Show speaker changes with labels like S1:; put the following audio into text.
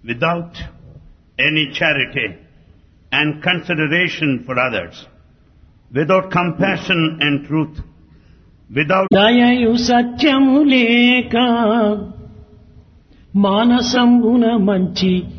S1: without any charity and consideration for others, without compassion and truth, without
S2: దయయు సత్యము లేక మానసంబున మంచి